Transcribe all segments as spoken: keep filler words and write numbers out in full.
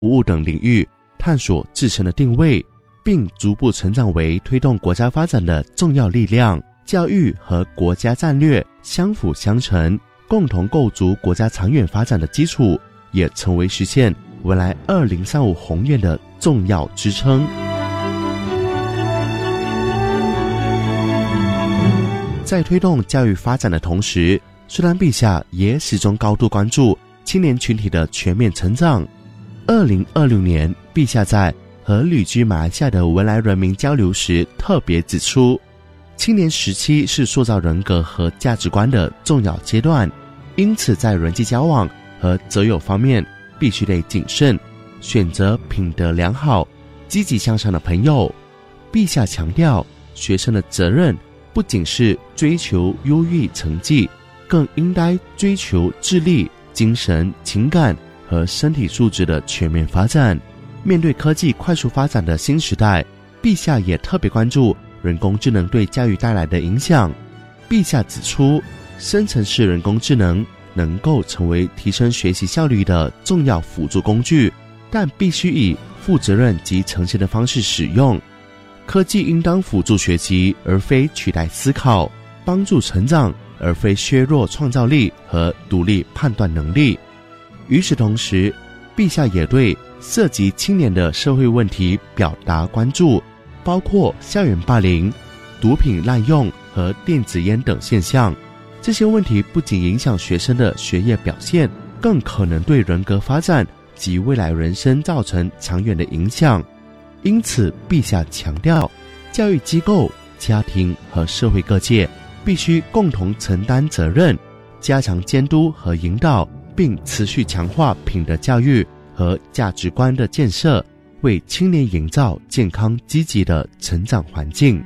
服务等领域探索自身的定位，并逐步成长为推动国家发展的重要力量。教育和国家战略相辅相成，共同构筑国家长远发展的基础，也成为实现未来二零三五宏愿的重要支撑。在推动教育发展的同时，虽然陛下也始终高度关注青年群体的全面成长。二零二六年，陛下在和旅居马来西亚的文莱人民交流时特别指出，青年时期是塑造人格和价值观的重要阶段，因此在人际交往和择友方面必须得谨慎，选择品德良好、积极向上的朋友。陛下强调，学生的责任不仅是追求优异成绩，更应该追求智力、精神、情感和身体素质的全面发展。面对科技快速发展的新时代，陛下也特别关注人工智能对教育带来的影响。陛下指出，生成式人工智能能够成为提升学习效率的重要辅助工具，但必须以负责任及诚信的方式使用。科技应当辅助学习，而非取代思考；帮助成长，而非削弱创造力和独立判断能力。与此同时，陛下也对涉及青年的社会问题表达关注，包括校园霸凌、毒品滥用和电子烟等现象。这些问题不仅影响学生的学业表现，更可能对人格发展及未来人生造成长远的影响。因此，陛下强调，教育机构、家庭和社会各界必须共同承担责任，加强监督和引导，并持续强化品德教育和价值观的建设，为青年营造健康积极的成长环境。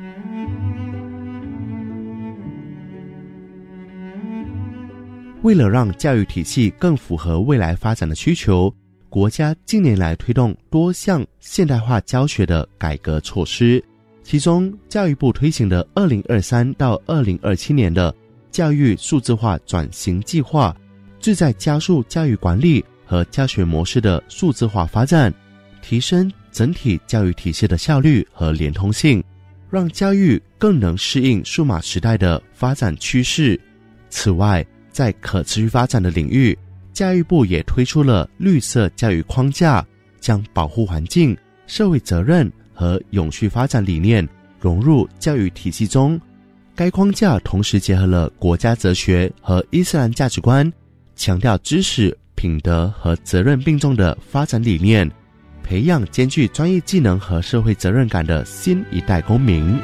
为了让教育体系更符合未来发展的需求，国家近年来推动多项现代化教学的改革措施，其中教育部推行的二零二三到二零二七年的教育数字化转型计划，旨在加速教育管理和教学模式的数字化发展，提升整体教育体系的效率和连通性，让教育更能适应数码时代的发展趋势。此外，在可持续发展的领域，教育部也推出了绿色教育框架，将保护环境、社会责任和永续发展理念融入教育体系中。该框架同时结合了国家哲学和伊斯兰价值观，强调知识、品德和责任并重的发展理念，培养兼具专业技能和社会责任感的新一代公民。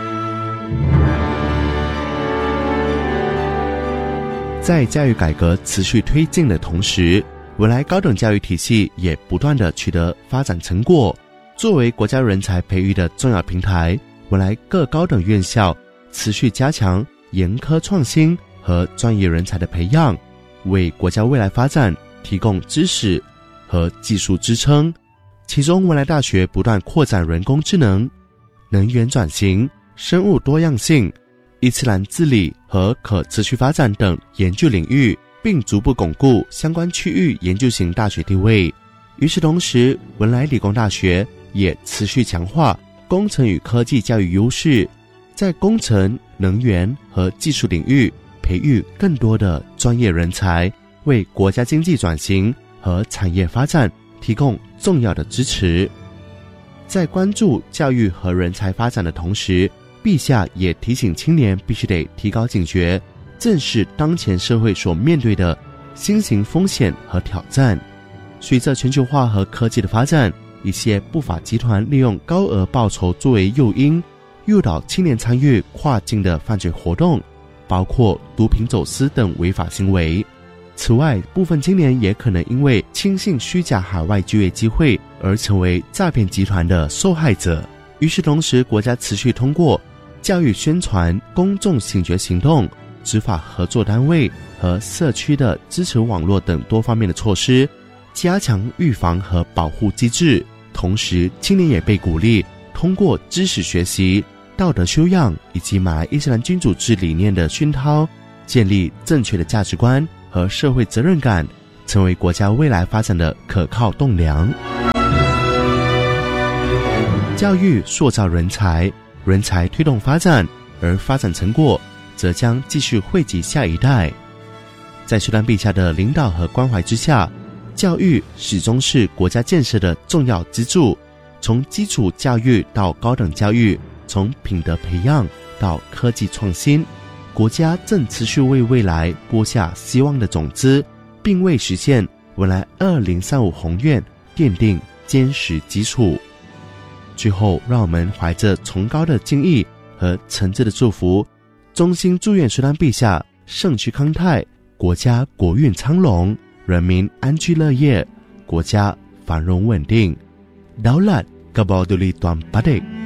在教育改革持续推进的同时，未来高等教育体系也不断地取得发展成果。作为国家人才培育的重要平台，未来各高等院校持续加强研科创新和专业人才的培养，为国家未来发展提供知识和技术支撑。其中，未来大学不断扩展人工智能、能源转型、生物多样性、伊斯兰治理和可持续发展等研究领域，并逐步巩固相关区域研究型大学地位。与此同时，文莱理工大学也持续强化工程与科技教育优势，在工程、能源和技术领域培育更多的专业人才，为国家经济转型和产业发展提供重要的支持。在关注教育和人才发展的同时，陛下也提醒青年必须得提高警觉，正视当前社会所面对的新型风险和挑战。随着全球化和科技的发展，一些不法集团利用高额报酬作为诱因，诱导青年参与跨境的犯罪活动，包括毒品走私等违法行为。此外，部分青年也可能因为轻信虚假海外就业机会而成为诈骗集团的受害者。与此同时，国家持续通过教育宣传、公众醒觉行动、执法合作单位和社区的支持网络等多方面的措施，加强预防和保护机制。同时，青年也被鼓励通过知识学习、道德修养以及马来伊斯兰君主制理念的熏陶，建立正确的价值观和社会责任感， 成为国家未来发展的可靠栋梁。教育塑造人才，人才推动发展，而发展成果则将继续惠及下一代。在苏丹陛下的领导和关怀之下，教育始终是国家建设的重要支柱，从基础教育到高等教育，从品德培养到科技创新，国家正持续为未来播下希望的种子，并为实现未来二零三五宏愿奠定坚实基础。最后，让我们怀着崇高的敬意和诚挚的祝福，衷心祝愿苏丹陛下盛世康泰，国家国运昌隆，人民安居乐业，国家繁荣稳定。Daulat Kabaduli Tuan Padik